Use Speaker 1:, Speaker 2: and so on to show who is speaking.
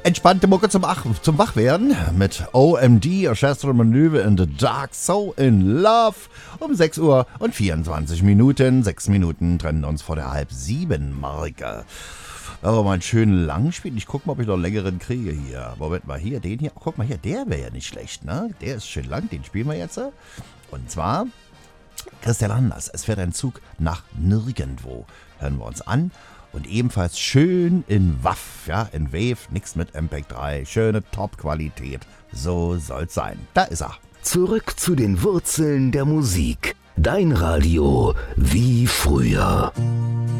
Speaker 1: Entspannte Mucke zum Wachwerden mit OMD, Orchestral Maneuver in the Dark, So in Love. Um 6 Uhr und 24 Minuten. 6 Minuten trennen uns vor der 6:30-Marke. Aber mal einen schönen langen Spiel. Ich guck mal, ob ich noch einen längeren kriege hier. Moment mal, hier, den hier. Guck mal hier, der wäre ja nicht schlecht, ne? Der ist schön lang, den spielen wir jetzt. Und zwar Christian Anders. Es fährt ein Zug nach nirgendwo. Hören wir uns an. Und ebenfalls schön in WAV, ja, in Wave, nichts mit MPEG 3, schöne Top-Qualität. So soll's sein. Da ist er.
Speaker 2: Zurück zu den Wurzeln der Musik. Dein Radio wie früher.